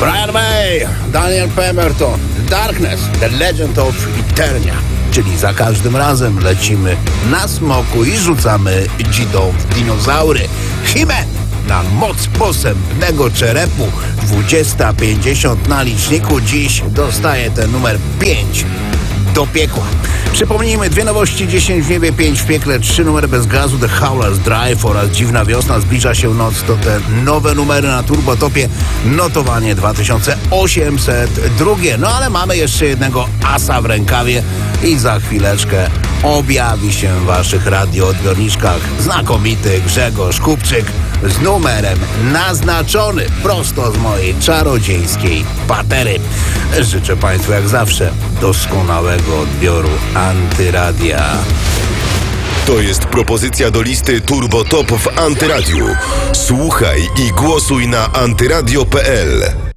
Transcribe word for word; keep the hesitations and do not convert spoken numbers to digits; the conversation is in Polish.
Brian May, Daniel Pemberton, Darkness, The Legend of Eternia. Czyli za każdym razem lecimy na smoku i rzucamy dzidą w dinozaury. He-Man na moc posępnego czerepu. dwadzieścia pięćdziesiąt na liczniku. Dziś dostaje ten numer pięć do piekła. Przypomnijmy, dwie nowości, dziesięć w niebie, pięć w piekle, trzy numery bez gazu, The Howler's Drive oraz Dziwna wiosna, zbliża się noc. To te nowe numery na Turbotopie. Notowanie dwa tysiące osiemset dwa. No ale mamy jeszcze jednego asa w rękawie i za chwileczkę objawi się w waszych radioodbiorniczkach znakomity Grzegorz Kupczyk z numerem naznaczony prosto z mojej czarodziejskiej patery. Życzę Państwu jak zawsze doskonałego odbioru Antyradia. To jest propozycja do listy Turbo Top w Antyradiu. Słuchaj i głosuj na antyradio kropka p l.